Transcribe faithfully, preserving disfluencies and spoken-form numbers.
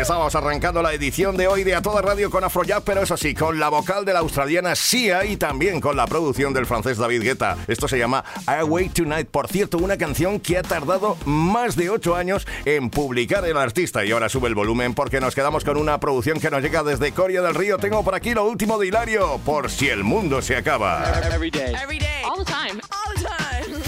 Estamos arrancando la edición de hoy de A Toda Radio con Afrojack, pero eso sí, con la vocal de la australiana Sia y también con la producción del francés David Guetta. Esto se llama I Wait Tonight. Por cierto, una canción que ha tardado más de ocho años en publicar el artista. Y ahora sube el volumen porque nos quedamos con una producción que nos llega desde Coria del Río. Tengo por aquí lo último de Hilario, Por si el mundo se acaba. Every day. Every day. All the time.